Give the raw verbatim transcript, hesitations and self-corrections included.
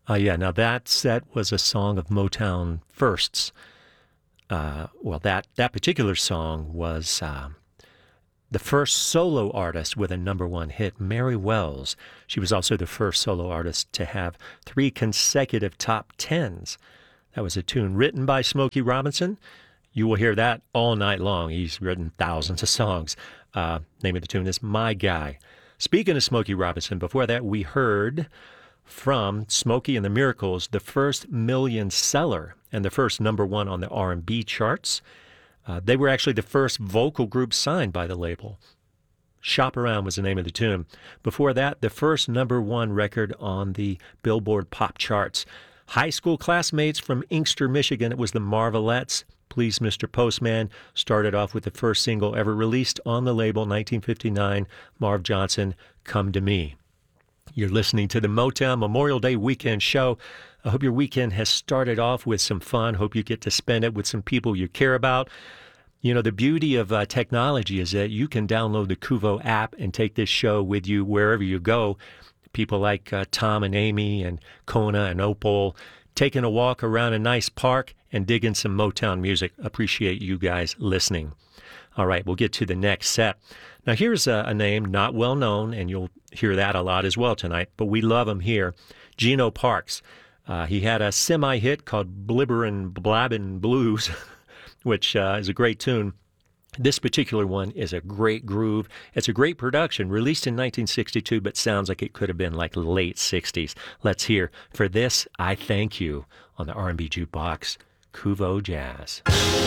Uh, yeah, now that set was a song of Motown firsts. Uh, well, that, that particular song was uh, the first solo artist with a number one hit, Mary Wells. She was also the first solo artist to have three consecutive top tens. That was a tune written by Smokey Robinson. You will hear that all night long. He's written thousands of songs. Uh, name of the tune is My Guy. Speaking of Smokey Robinson, before that we heard from Smokey and the Miracles, the first million seller and the first number one on the R and B charts. Uh, they were actually the first vocal group signed by the label. Shop Around was the name of the tune. Before that, the first number one record on the Billboard pop charts. High school classmates from Inkster, Michigan. It was the Marvelettes. Please, Mister Postman started off with the first single ever released on the label, nineteen fifty-nine, Marv Johnson, Come to Me. You're listening to the Motown Memorial Day weekend show. I hope your weekend has started off with some fun. Hope you get to spend it with some people you care about. You know, the beauty of uh, technology is that you can download the Kuvo app and take this show with you wherever you go. People like uh, Tom and Amy and Kona and Opal taking a walk around a nice park and digging some Motown music. Appreciate you guys listening. All right, we'll get to the next set. Now, here's a, a name not well known, and you'll hear that a lot as well tonight, but we love him here. Geno Parks. Uh, he had a semi-hit called Blibberin' Blabbin' Blues, which uh, is a great tune. This particular one is a great groove. It's a great production, released in nineteen sixty-two, but sounds like it could have been like late sixties. Let's hear For This I Thank You on the R and B Jukebox, Kuvo Jazz.